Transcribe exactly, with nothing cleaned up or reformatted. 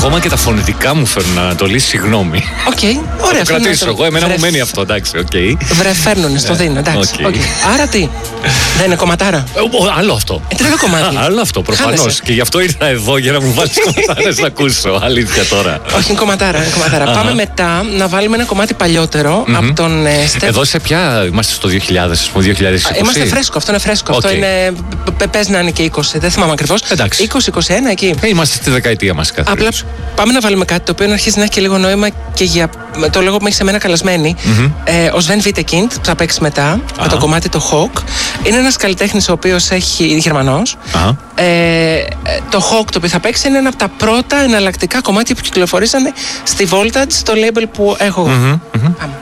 Ακόμα και τα φωνητικά μου φέρνουν Ανατολή, συγγνώμη. Οκ, okay, ωραία. Θα το κρατήσω εγώ, εμένα Βρε... μου μένει αυτό, εντάξει, οκ. Okay. Βρε, φέρνουνε, στο δίνω, εντάξει. Okay. Okay. Άρα τι, δεν είναι κομματάρα. Ε, άλλο αυτό. Ε, τρελό κομμάτι. Άλλο αυτό, προφανώς. Και γι' αυτό ήρθα εδώ για να μου βάλεις κομματάρες να ακούσω. Αλήθεια τώρα. Όχι, είναι κομματάρα. Είναι κομματάρα. Πάμε μετά να βάλουμε ένα κομμάτι παλιότερο mm-hmm. από τον ε, Στεφ. Εδώ σε ποια είμαστε στο δύο χιλιάδες, ας πούμε, δύο χιλιάδες είκοσι. Είμαστε φρέσκο, αυτό είναι φρέσκο. Okay. Αυτό είναι. Πες να είναι και είκοσι, δεν θυμάμαι ακριβώς. είκοσι είκοσι ένα εκεί. Ε, είμαστε στη δεκαετία μας κάθε. Απλά πάμε να βάλουμε κάτι το οποίο να αρχίσει να έχει και λίγο νόημα και για το λόγο που έχει σε μένα καλεσμένη. Mm-hmm. Ε, ο Sven Vitekindh που θα παίξει μετά uh-huh. με το κομμάτι το Hawk. Είναι ένας καλλιτέχνης ο οποίος έχει Γερμανός. Uh-huh. Ε, το Hawk το οποίο θα παίξει είναι ένα από τα πρώτα εναλλακτικά κομμάτια που κυκλοφορήσανε στη Voltage, το label που έχω εγώ. Mm-hmm. Mm-hmm. Πάμε.